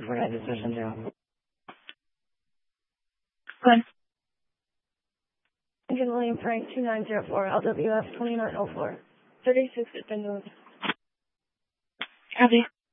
249 decision 0. Good. Engine William Frank 2904, LWF 2904. 36 has been moved. Copy.